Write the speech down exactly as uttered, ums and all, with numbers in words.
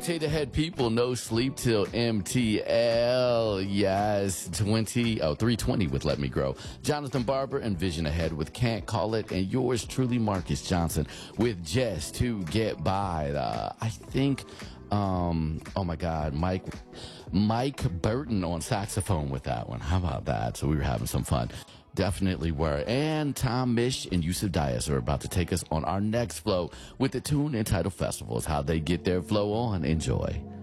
Potato Head people, no sleep till M T L. Yes, twenty, oh, three twenty with Let Me Grow. Jonathan Barber and Vision Ahead with Can't Call It. And yours truly, Marcus Johnson, with Just to Get By. Uh, I think, um, oh my God, Mike, Mike Burton on saxophone with that one. How about that? So we were having some fun. Definitely were. And Tom Misch and Yusuf Dias are about to take us on our next flow with the tune entitled Festivals. How they get their flow on. Enjoy.